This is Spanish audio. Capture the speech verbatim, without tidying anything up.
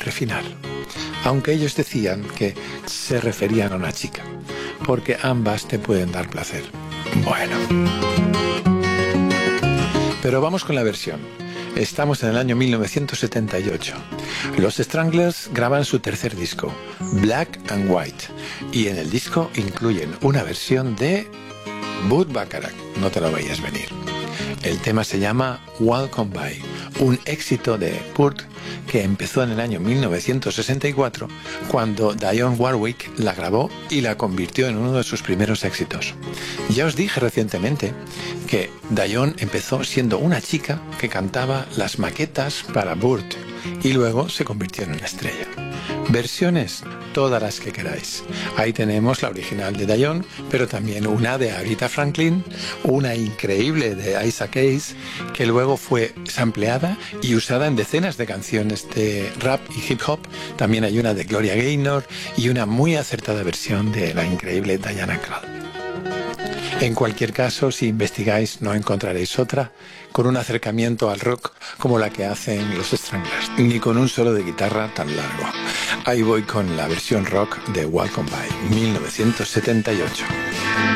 postre final, aunque ellos decían que se referían a una chica, porque ambas te pueden dar placer. Bueno. Pero vamos con la versión. Estamos en el año mil novecientos setenta y ocho. Los Stranglers graban su tercer disco, Black and White, y en el disco incluyen una versión de Burt Bacharach, no te lo veías venir. El tema se llama Welcome By, un éxito de Burt que empezó en el año mil novecientos sesenta y cuatro, cuando Dionne Warwick la grabó y la convirtió en uno de sus primeros éxitos. Ya os dije recientemente que Dionne empezó siendo una chica que cantaba las maquetas para Burt y luego se convirtió en una estrella. Versiones, todas las que queráis. Ahí tenemos la original de Dionne, pero también una de Aretha Franklin, una increíble de Isaac Hayes, que luego fue sampleada y usada en decenas de canciones de rap y hip hop. También hay una de Gloria Gaynor y una muy acertada versión de la increíble Diana Krall. En cualquier caso, si investigáis, no encontraréis otra con un acercamiento al rock como la que hacen los Stranglers, ni con un solo de guitarra tan largo. Ahí voy con la versión rock de Welcome By, mil novecientos setenta y ocho.